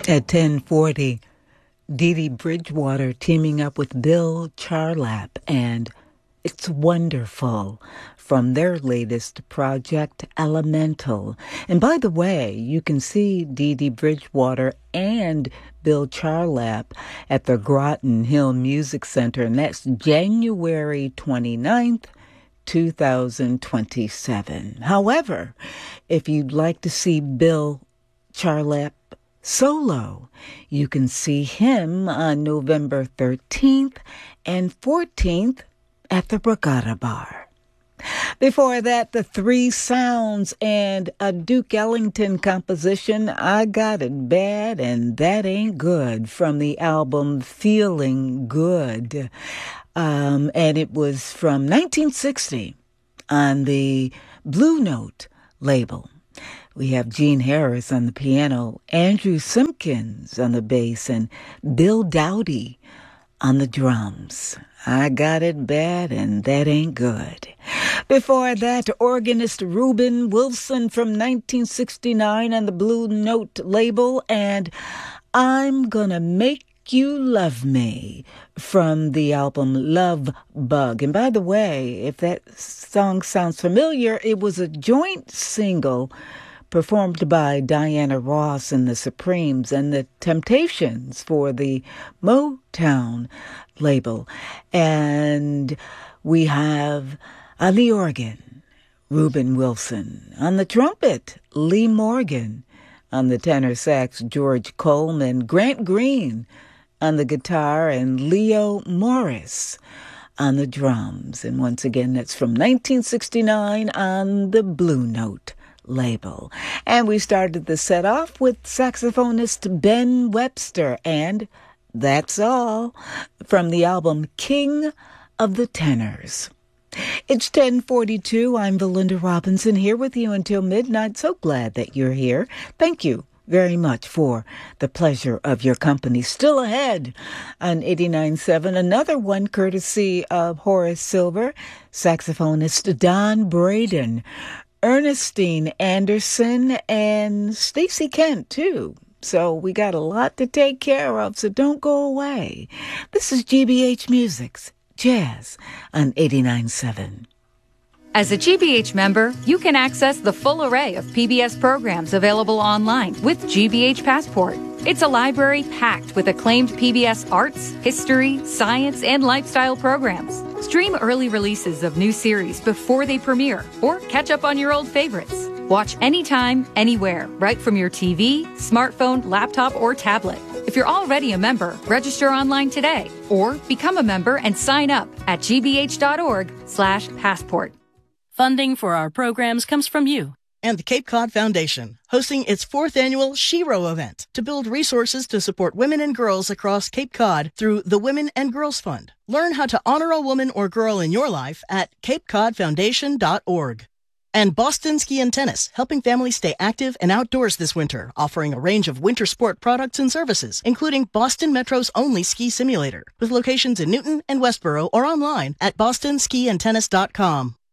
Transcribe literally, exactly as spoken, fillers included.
At ten forty, Dee Dee Bridgewater teaming up with Bill Charlap and It's Wonderful from their latest project, Elemental. And by the way, you can see Dee Dee Bridgewater and Bill Charlap at the Groton Hill Music Center, and that's January twenty-ninth, two thousand twenty-seven. However, if you'd like to see Bill Charlap solo, you can see him on November thirteenth and fourteenth at the Borgata Bar. Before that, the Three Sounds and a Duke Ellington composition, I Got It Bad and That Ain't Good, from the album Feeling Good. Um, and it was from nineteen sixty on the Blue Note label. We have Gene Harris on the piano, Andrew Simpkins on the bass, and Bill Dowdy on the drums. I Got It Bad and That Ain't Good. Before that, organist Reuben Wilson from nineteen sixty-nine on the Blue Note label, and I'm Gonna Make You Love Me from the album Love Bug. And by the way, if that song sounds familiar, it was a joint single performed by Diana Ross and the Supremes and the Temptations for the Motown label. And we have on the organ, Reuben Wilson. On the trumpet, Lee Morgan. On the tenor sax, George Coleman. Grant Green on the guitar, and Leo Morris on the drums. And once again, that's from nineteen sixty-nine on the Blue Note label. And we started the set off with saxophonist Ben Webster and That's All from the album King of the Tenors. It's ten forty-two. I'm Belinda Robinson here with you until midnight. So glad that you're here. Thank you very much for the pleasure of your company. Still ahead on eighty-nine point seven, another one courtesy of Horace Silver, saxophonist Don Braden, Ernestine Anderson, and Stacey Kent, too. So we got a lot to take care of, so don't go away. This is G B H Music's Jazz on eighty-nine point seven. As a G B H member, you can access the full array of P B S programs available online with G B H Passport. It's a library packed with acclaimed P B S arts, history, science, and lifestyle programs. Stream early releases of new series before they premiere, or catch up on your old favorites. Watch anytime, anywhere, right from your T V, smartphone, laptop, or tablet. If you're already a member, register online today, or become a member and sign up at gbh.org slash passport. Funding for our programs comes from you and the Cape Cod Foundation, hosting its fourth annual Shero event to build resources to support women and girls across Cape Cod through the Women and Girls Fund. Learn how to honor a woman or girl in your life at cape cod foundation dot org. And Boston Ski and Tennis, helping families stay active and outdoors this winter, offering a range of winter sport products and services, including Boston Metro's only ski simulator, with locations in Newton and Westboro or online at boston ski and tennis dot com.